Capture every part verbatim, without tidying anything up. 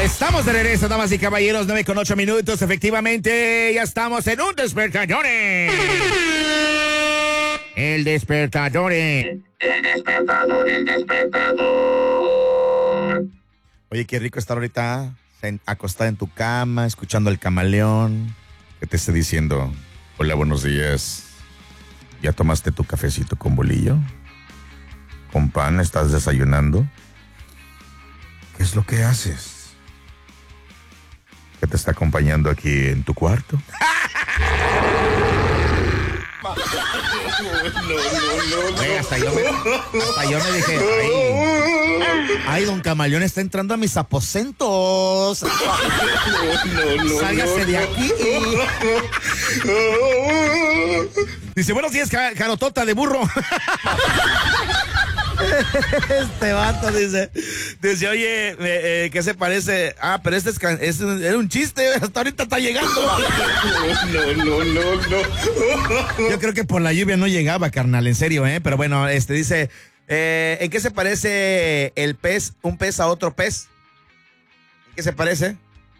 Estamos de regreso, damas y caballeros, nueve con ocho minutos. Efectivamente, ya estamos en un despertador. El despertador. El despertador, el despertador. Oye, qué rico estar ahorita acostada en tu cama, escuchando al camaleón que te esté diciendo: hola, buenos días. ¿Ya tomaste tu cafecito con bolillo? ¿Con pan? ¿Estás desayunando? ¿Qué es lo que haces? ¿Qué te está acompañando aquí en tu cuarto? No, no, no, no. Oye, hasta yo me, hasta yo me dije, ay, ay, don Camaleón está entrando a mis aposentos. No, no, no, sálgase no, de aquí. Dice, buenos días, carotota de burro. Este vato dice, dice, oye, eh, eh, ¿qué se parece? Ah, pero este es, es, era un chiste, hasta ahorita está llegando. No, no, no, no. Yo creo que por la lluvia no llegaba, carnal, en serio, ¿eh? Pero bueno, este dice, eh, ¿en qué se parece el pez, un pez a otro pez? ¿En qué se parece?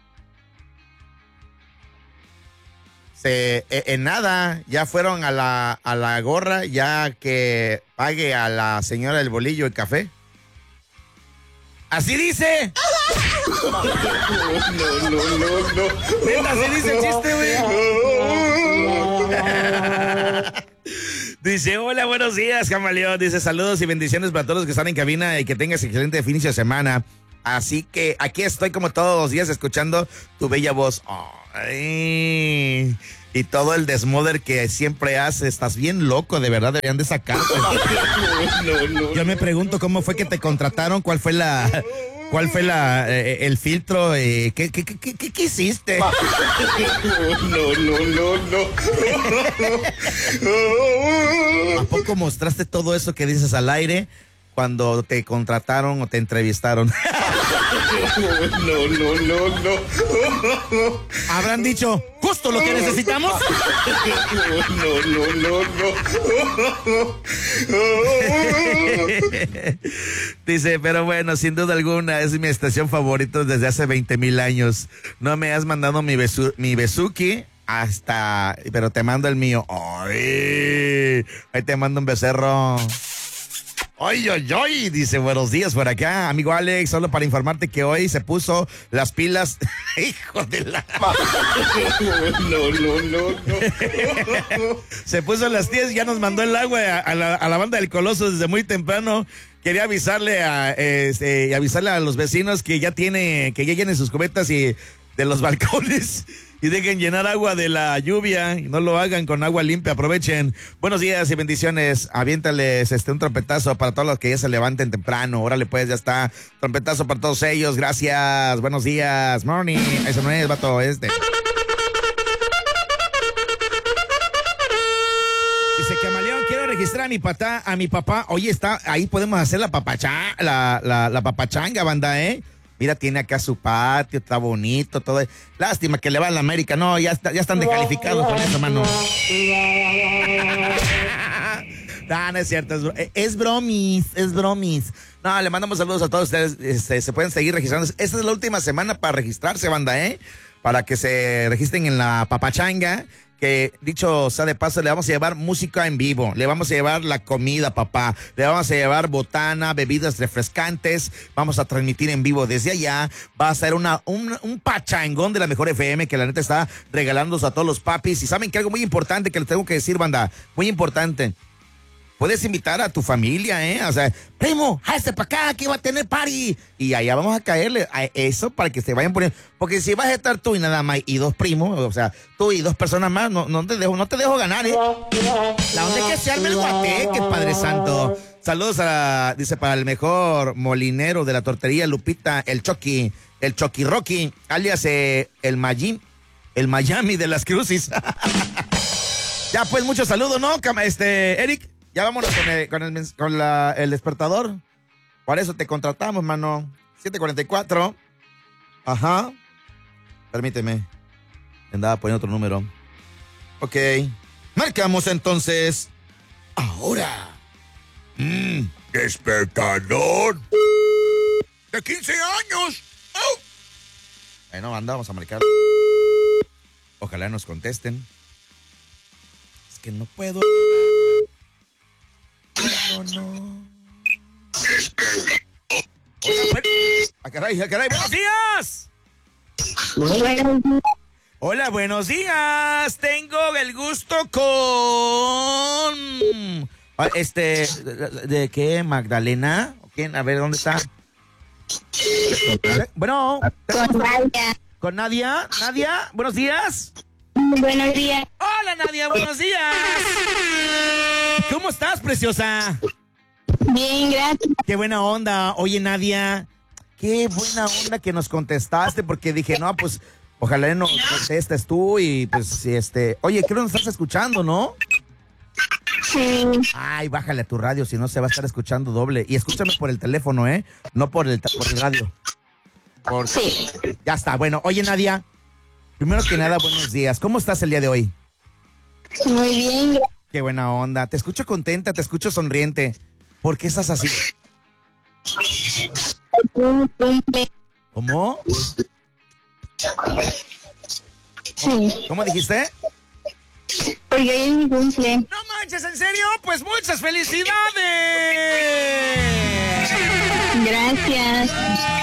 Se, en nada, ya fueron a la, a la gorra, ya que pague a la señora del bolillo el café. ¿Así dice? No, no, no, no. ¿Neta, así dice el chiste, güey? Dice, hola, buenos días, camaleón. Dice, saludos y bendiciones para todos los que están en cabina y que tengas excelente fin de semana. Así que aquí estoy como todos los días escuchando tu bella voz. Ay, y todo el desmoder que siempre haces. Estás bien loco, de verdad, deberían de sacarte. No, no, no, Yo me pregunto cómo fue que te contrataron, cuál fue la... ¿Cuál fue la eh, el filtro? Eh, ¿qué, qué, qué, qué, ¿Qué hiciste? No, no, no, no. ¿A poco mostraste todo eso que dices al aire cuando te contrataron o te entrevistaron? No, no, no, no. ¿Habrán dicho justo lo que necesitamos? No, no, no, no. Dice, pero bueno, sin duda alguna es mi estación favorita desde hace veinte mil años. No me has mandado mi, besu mi besuki hasta, pero te mando el mío. Ay, ahí te mando un becerro. Ay, ay, ay, dice, buenos días por acá, amigo Alex, solo para informarte que hoy se puso las pilas. Hijo de la... No, no, no, no. Se puso las diez y ya nos mandó el agua a, a, la, a la banda del Coloso desde muy temprano. Quería avisarle a, este, avisarle a los vecinos que ya tiene, que ya llenen sus cubetas y de los balcones y dejen llenar agua de la lluvia y no lo hagan con agua limpia, aprovechen. Buenos días y bendiciones, aviéntales este un trompetazo para todos los que ya se levanten temprano. Órale pues, ya está, trompetazo para todos ellos, gracias, buenos días, morning, eso no es, vato, este. Dice, Camaleón, quiero registrar a mi patá, a mi papá. Oye, está, ahí podemos hacer la papacha, la, la, la papachanga, banda, ¿eh? Mira, tiene acá su patio, está bonito, todo. Lástima que le va a la América. No, ya, está, ya están descalificados con eso, mano. No, no es cierto. Es, es bromis, es bromis. No, le mandamos saludos a todos ustedes. Este, se pueden seguir registrando. Esta es la última semana para registrarse, banda, ¿eh? Para que se registren en la papachanga. Que, dicho sea de paso, le vamos a llevar música en vivo, le vamos a llevar la comida, papá, le vamos a llevar botana, bebidas refrescantes, vamos a transmitir en vivo desde allá, va a ser una, un, un pachangón de la mejor F M que la neta está regalándonos a todos los papis. Y saben que algo muy importante que les tengo que decir, banda, muy importante. Puedes invitar a tu familia, ¿eh? O sea, primo, hazte para acá, que va a tener party. Y allá vamos a caerle a eso para que se vayan poniendo. Porque si vas a estar tú y nada más, y dos primos, o sea, tú y dos personas más, no, no te dejo, no te dejo ganar, ¿eh? La onda es que se arme el guateque, Padre Santo. Saludos a, dice, para el mejor molinero de la tortería, Lupita, el Chucky, el Chucky Rocky, alias eh, el Mayim, el Miami de las Crucis. Ya, pues, muchos saludos, ¿no? Este, Eric. Ya vámonos con, el, con, el, con la, el despertador. Por eso te contratamos, mano. siete cuarenta y cuatro. Ajá. Permíteme. Andaba poniendo otro número. Ok. Marcamos entonces. Ahora. Mm, despertador. De quince años. Oh. Bueno, anda, vamos a marcar. Ojalá nos contesten. Es que no puedo. No, no. ¡Ah, caray, ah, caray! ¡Buenos días! Hola, buenos días. Tengo el gusto con... Este... ¿De, de qué? ¿Magdalena? ¿Quién? A ver, ¿dónde está? Bueno... Con Nadia. ¿Con Nadia? ¿Nadia? ¿Buenos días? Buenos días. Hola, Nadia, buenos días. ¿Cómo estás, preciosa? Bien, gracias. Qué buena onda. Oye, Nadia, qué buena onda que nos contestaste, porque dije, no, pues, ojalá no contestes tú y pues, este... Oye, creo que nos estás escuchando, ¿no? Sí. Ay, bájale a tu radio, si no se va a estar escuchando doble. Y escúchame por el teléfono, ¿eh? No por el, por el radio. Por... Sí. Ya está. Bueno, oye, Nadia, primero que nada, buenos días. ¿Cómo estás el día de hoy? Muy bien. Qué buena onda. Te escucho contenta, te escucho sonriente. ¿Por qué estás así? Un cumple. ¿Cómo? Sí. ¿Cómo dijiste? Porque hoy es mi cumple. No manches, ¿en serio? Pues muchas felicidades. Gracias.